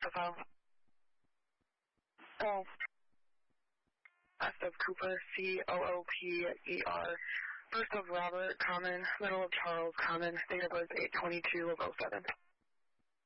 the file. Oh. S of Cooper, Cooper. First of Robert, common. Middle of Charles, common. Date of birth 8/22/07.